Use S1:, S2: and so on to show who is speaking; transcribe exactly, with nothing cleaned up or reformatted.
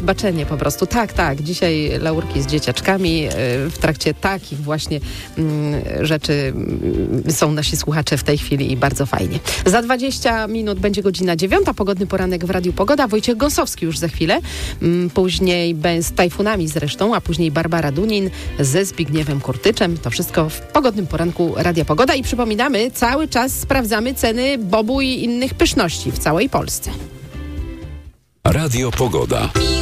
S1: mieć baczenie po prostu. Tak, tak, dzisiaj laurki z dzieciaczkami. W trakcie takich właśnie mm, rzeczy są nasi słuchacze w tej chwili i bardzo fajnie. Za dwadzieścia minut będzie godzina dziewiąta, pogodny poranek w Radiu Pogoda. Wojciech Gąsowski już za chwilę. Później z tajfunami zresztą, a później Barbara Dunin ze Zbigniewem Kurtyczem. To wszystko w pogodnym poranku Radia Pogoda i przypominamy, cały czas sprawdzamy ceny bobu i innych pyszności w całej Polsce.
S2: Radio Pogoda.